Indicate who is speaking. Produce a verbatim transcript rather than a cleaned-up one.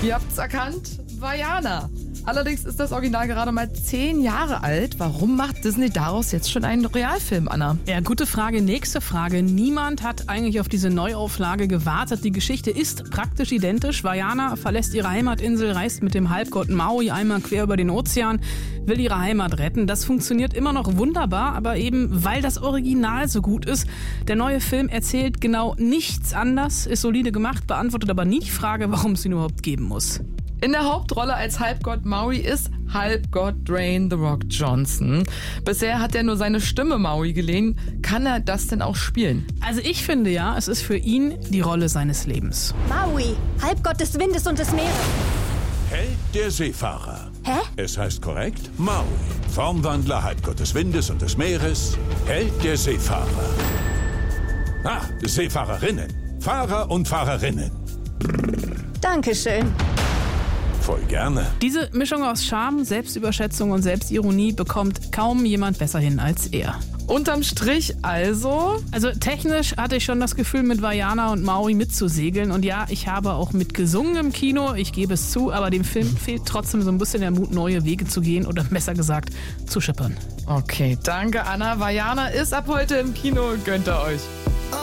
Speaker 1: Ihr habt's erkannt, Vaiana. Allerdings ist das Original gerade mal zehn Jahre alt. Warum macht Disney daraus jetzt schon einen Realfilm, Anna?
Speaker 2: Ja, gute Frage. Nächste Frage. Niemand hat eigentlich auf diese Neuauflage gewartet. Die Geschichte ist praktisch identisch. Vaiana verlässt ihre Heimatinsel, reist mit dem Halbgott Maui einmal quer über den Ozean, will ihre Heimat retten. Das funktioniert immer noch wunderbar, aber eben weil das Original so gut ist. Der neue Film erzählt genau nichts anders, ist solide gemacht, beantwortet aber nie die Frage, warum es ihn überhaupt geben muss.
Speaker 1: In der Hauptrolle als Halbgott Maui ist Halbgott Dwayne The Rock Johnson. Bisher hat er nur seine Stimme Maui geliehen. Kann er das denn auch spielen?
Speaker 2: Also ich finde ja, es ist für ihn die Rolle seines Lebens.
Speaker 3: Maui, Halbgott des Windes und des Meeres.
Speaker 4: Held der Seefahrer.
Speaker 3: Hä?
Speaker 4: Es heißt korrekt Maui. Formwandler, Halbgott des Windes und des Meeres. Held der Seefahrer. Ah, Seefahrerinnen. Fahrer und Fahrerinnen.
Speaker 3: Dankeschön.
Speaker 4: Voll gerne.
Speaker 2: Diese Mischung aus Charme, Selbstüberschätzung und Selbstironie bekommt kaum jemand besser hin als er.
Speaker 1: Unterm Strich also?
Speaker 2: Also technisch hatte ich schon das Gefühl, mit Vaiana und Maui mitzusegeln. Und ja, ich habe auch mitgesungen im Kino, ich gebe es zu, aber dem Film fehlt trotzdem so ein bisschen der Mut, neue Wege zu gehen oder besser gesagt, zu schippern.
Speaker 1: Okay, danke Anna. Vaiana ist ab heute im Kino, gönnt ihr euch.